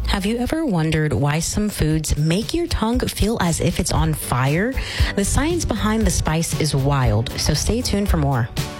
Have you ever wondered why some foods make your tongue feel as if it's on fire? The science behind the spice is wild, so stay tuned for more.